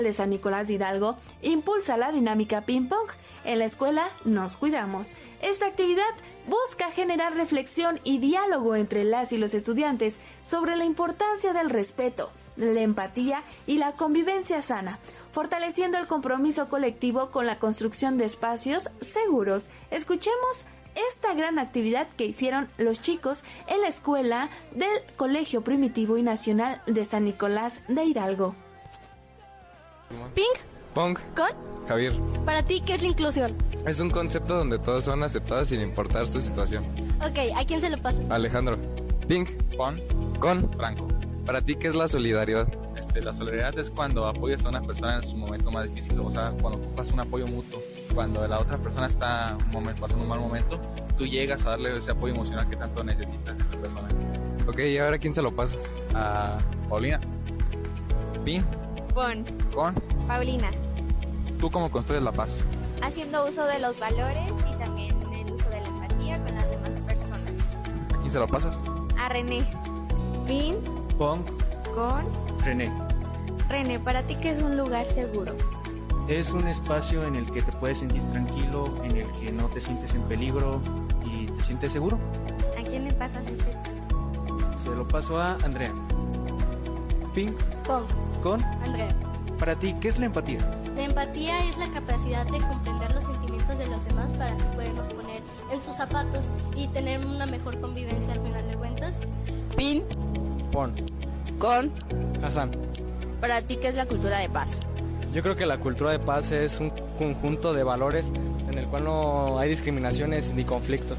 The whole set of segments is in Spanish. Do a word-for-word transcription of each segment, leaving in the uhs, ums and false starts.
de San Nicolás de Hidalgo impulsa la dinámica ping pong. En la escuela nos cuidamos. Esta actividad busca generar reflexión y diálogo entre las y los estudiantes sobre la importancia del respeto, la empatía y la convivencia sana, fortaleciendo el compromiso colectivo con la construcción de espacios seguros. Escuchemos esta gran actividad que hicieron los chicos en la escuela del Colegio Primitivo y Nacional de San Nicolás de Hidalgo. Ping Pong. Con Javier. Para ti, ¿qué es la inclusión? Es un concepto donde todos son aceptados sin importar su situación. Ok, ¿a quién se lo pasas? Alejandro. Ping. Pon. Con Franco. Para ti, ¿qué es la solidaridad? Este, la solidaridad es cuando apoyas a una persona en su momento más difícil, o sea, cuando ocupas un apoyo mutuo. Cuando la otra persona está un momento, pasando un mal momento, tú llegas a darle ese apoyo emocional que tanto necesita esa persona. Ok, ¿y ahora a quién se lo pasas? A Paulina. Pin. Pon. Con. Paulina. ¿Tú cómo construyes la paz? Haciendo uso de los valores y también el uso de la empatía con las demás personas. ¿A quién se lo pasas? A René. Pin. Pong. Con. René. René, ¿para ti qué es un lugar seguro? Es un espacio en el que te puedes sentir tranquilo, en el que no te sientes en peligro y te sientes seguro. ¿A quién le pasas este? Se lo paso a Andrea. Ping. Pong. Con. Andrea. Para ti, ¿qué es la empatía? La empatía es la capacidad de comprender los sentimientos de los demás para así podernos poner en sus zapatos y tener una mejor convivencia al final de cuentas. Pin. Pon. Con. Hassan. Para ti, ¿qué es la cultura de paz? Yo creo que la cultura de paz es un conjunto de valores en el cual no hay discriminaciones ni conflictos.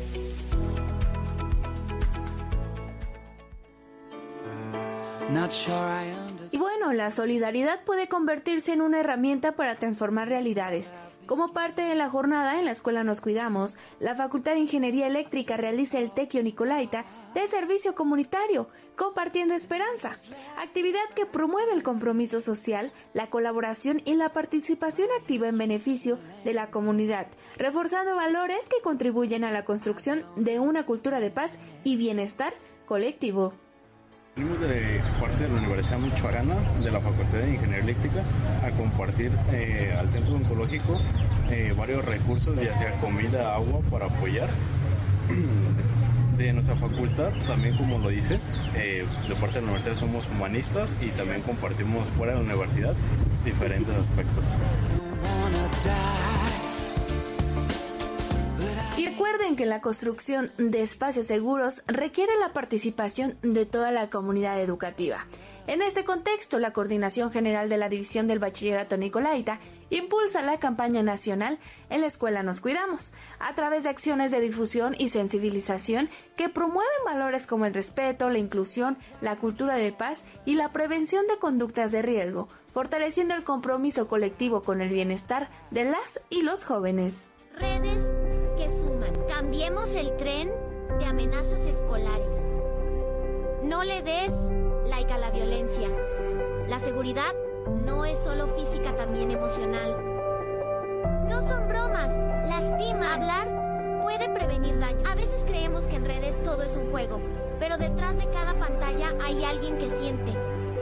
Y bueno, la solidaridad puede convertirse en una herramienta para transformar realidades. Como parte de la jornada en la Escuela Nos Cuidamos, la Facultad de Ingeniería Eléctrica realiza el Tequio Nicolaita de servicio comunitario, Compartiendo Esperanza, actividad que promueve el compromiso social, la colaboración y la participación activa en beneficio de la comunidad, reforzando valores que contribuyen a la construcción de una cultura de paz y bienestar colectivo. Venimos de parte de la Universidad Michoacana, de la Facultad de Ingeniería Eléctrica, a compartir eh, al Centro Oncológico eh, varios recursos, ya sea comida, agua, para apoyar. De nuestra facultad, también como lo dice, eh, de parte de la universidad somos humanistas y también compartimos fuera de la universidad diferentes aspectos. Y recuerden que la construcción de espacios seguros requiere la participación de toda la comunidad educativa. En este contexto, la Coordinación General de la División del Bachillerato Nicolaita impulsa la campaña nacional En la Escuela Nos Cuidamos, a través de acciones de difusión y sensibilización que promueven valores como el respeto, la inclusión, la cultura de paz y la prevención de conductas de riesgo, fortaleciendo el compromiso colectivo con el bienestar de las y los jóvenes. Redes que suman. Cambiemos el tren de amenazas escolares. No le des like a la violencia. La seguridad no es solo física, también emocional. No son bromas, lastima. Hablar puede prevenir daño. A veces creemos que en redes todo es un juego, pero detrás de cada pantalla hay alguien que siente.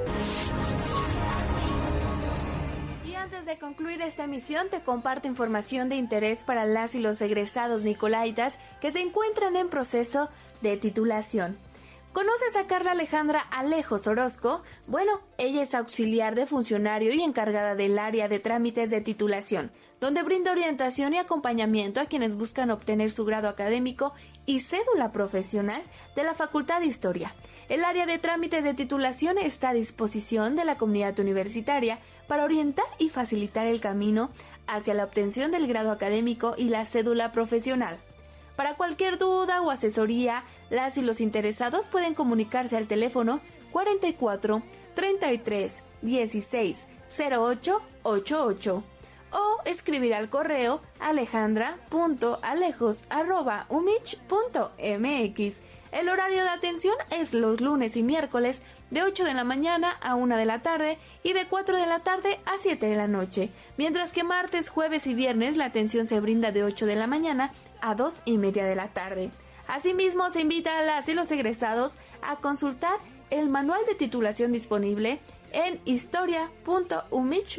Antes de concluir esta emisión, te comparto información de interés para las y los egresados nicolaitas que se encuentran en proceso de titulación. ¿Conoces a Carla Alejandra Alejos Orozco? Bueno, ella es auxiliar de funcionario y encargada del área de trámites de titulación, donde brinda orientación y acompañamiento a quienes buscan obtener su grado académico y cédula profesional de la Facultad de Historia. El área de trámites de titulación está a disposición de la comunidad universitaria para orientar y facilitar el camino hacia la obtención del grado académico y la cédula profesional. Para cualquier duda o asesoría, las y los interesados pueden comunicarse al teléfono cuarenta y cuatro, treinta y tres, dieciséis, cero ocho ochenta y ocho o escribir al correo alejandra punto alejos arroba umich punto mx. El horario de atención es los lunes y miércoles de ocho de la mañana a una de la tarde y de cuatro de la tarde a siete de la noche, mientras que martes, jueves y viernes la atención se brinda de ocho de la mañana a dos y media de la tarde. Asimismo, se invita a las y los egresados a consultar el manual de titulación disponible en historia punto umich